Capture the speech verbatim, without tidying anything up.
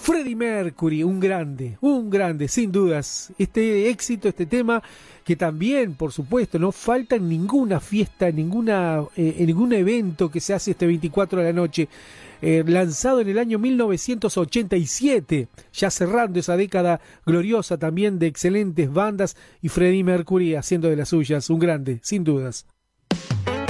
Freddie Mercury, un grande, un grande, sin dudas. Este éxito, este tema, que también, por supuesto, no falta en ninguna fiesta, en, ninguna, eh, en ningún evento que se hace este veinticuatro de la noche. Eh, lanzado en el año mil novecientos ochenta y siete, ya cerrando esa década gloriosa también de excelentes bandas, y Freddie Mercury haciendo de las suyas, un grande, sin dudas.